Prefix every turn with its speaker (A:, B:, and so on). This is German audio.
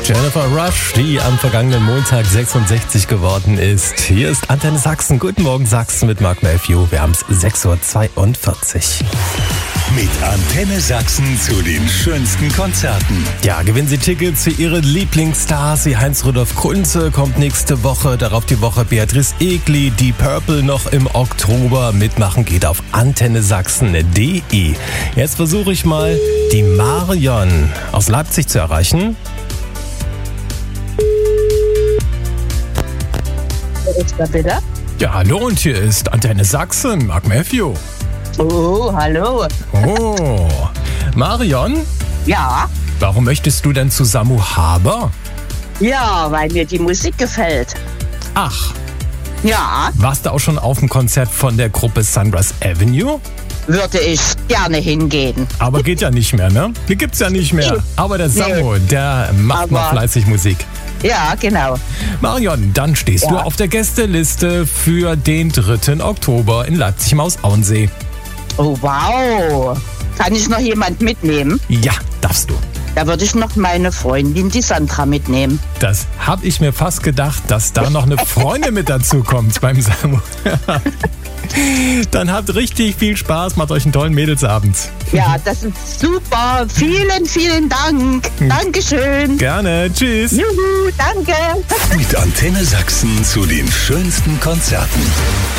A: Jennifer Rush, die am vergangenen Montag 66 geworden ist. Hier ist Antenne Sachsen. Guten Morgen Sachsen mit Mark Matthew. Wir haben es 6.42 Uhr.
B: Mit Antenne Sachsen zu den schönsten Konzerten.
A: Ja, gewinnen Sie Tickets für Ihre Lieblingsstars. Heinz-Rudolf Kunze kommt nächste Woche. Darauf die Woche Beatrice Egli, Deep Purple noch im Oktober. Mitmachen geht auf antennesachsen.de. Jetzt versuche ich mal, die Marion aus Leipzig zu erreichen.
C: Bitte?
A: Ja, hallo, und hier ist Antenne Sachsen, Mark Matthew.
C: Oh, hallo.
A: Oh, Marion,
C: Ja,
A: warum möchtest du denn zu Samu Haber?
C: ja, weil mir die Musik gefällt.
A: Ach,
C: Ja,
A: warst du auch schon auf dem Konzert von der Gruppe Sunrise Avenue?
C: würde ich gerne hingehen.
A: Aber geht ja nicht mehr, ne? Die gibt's ja nicht mehr. Aber der Samu, der macht noch
C: Aber-
A: fleißig Musik.
C: Ja, genau.
A: Marion, dann stehst du
C: Ja.
A: auf der Gästeliste für den 3. Oktober in Leipzig am Aussee.
C: Oh, wow. Kann ich noch jemand mitnehmen?
A: Ja, darfst du.
C: Da würde ich noch meine Freundin, die Sandra, mitnehmen.
A: Das habe ich mir fast gedacht, dass da noch eine Freundin mit dazu kommt beim Samu. Dann habt richtig viel Spaß, macht euch einen tollen Mädelsabend.
C: Ja, das ist super. Vielen, vielen Dank. Dankeschön.
A: Gerne, tschüss.
C: Juhu, danke.
B: Mit Antenne Sachsen zu den schönsten Konzerten.